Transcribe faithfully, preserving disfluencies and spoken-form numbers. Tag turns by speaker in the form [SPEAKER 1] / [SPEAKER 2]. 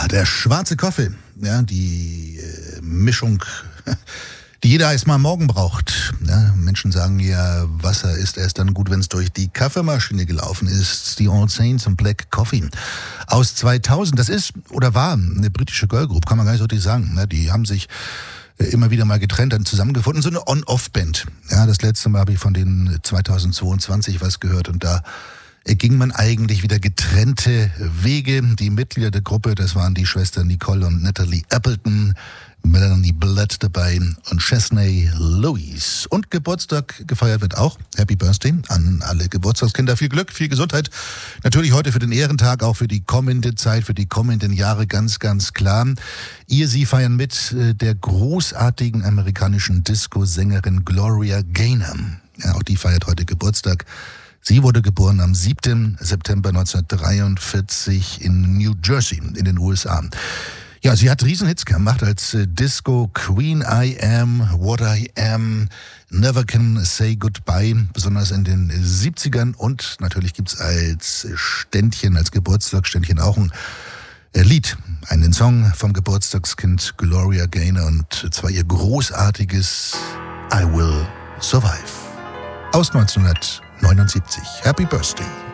[SPEAKER 1] Ja, der schwarze Kaffee, ja, die äh, Mischung, die jeder erst mal am Morgen braucht. Ja, Menschen sagen ja, Wasser ist erst dann gut, wenn es durch die Kaffeemaschine gelaufen ist. Die All Saints und Black Coffee aus zweitausend. Das ist oder war eine britische Girlgroup, kann man gar nicht so richtig sagen. Ja, die haben sich immer wieder mal getrennt, dann zusammengefunden. So eine On-Off-Band. Ja, das letzte Mal habe ich von denen zweitausendzweiundzwanzig was gehört und da ging man eigentlich wieder getrennte Wege. Die Mitglieder der Gruppe, das waren die Schwestern Nicole und Natalie Appleton, Melanie Blood dabei und Chesney Louise. Und Geburtstag gefeiert wird auch. Happy Birthday an alle Geburtstagskinder. Viel Glück, viel Gesundheit. Natürlich heute für den Ehrentag, auch für die kommende Zeit, für die kommenden Jahre ganz, ganz klar. Ihr, Sie feiern mit der großartigen amerikanischen Disco-Sängerin Gloria Gaynor. Ja, auch die feiert heute Geburtstag. Sie wurde geboren am siebten September neunzehnhundertdreiundvierzig in New Jersey in den U S A. Ja, sie hat Riesenhits gemacht als äh, Disco Queen. I Am, What I Am, Never Can Say Goodbye, besonders in den siebzigern. Und natürlich gibt's als Ständchen, als Geburtstagsständchen auch ein äh, Lied, einen Song vom Geburtstagskind Gloria Gaynor und zwar ihr großartiges I Will Survive aus neunzehnhundertneunundsiebzig. Happy Birthday.